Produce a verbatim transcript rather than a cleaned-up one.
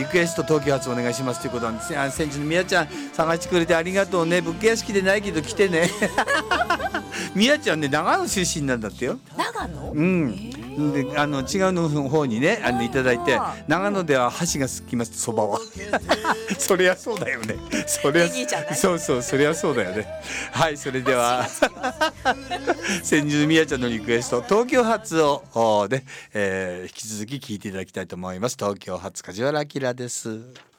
リクエスト東京発お願いしますということなんです。あ、先日のみやちゃん探してくれてありがとうね。武家屋敷でないけど来てね。みやちゃんね、長野出身なんだってよ。 長野？ うん。で、あの違うの方にね、あのいただいて、長野では箸がすきます、そばは。そりゃそうだよね。そりゃそうそう、そりゃそうだよね。はい、それでは先日みやちゃんのリクエスト東京発をで、えー、引き続き聞いていただきたいと思います。東京発梶原明です。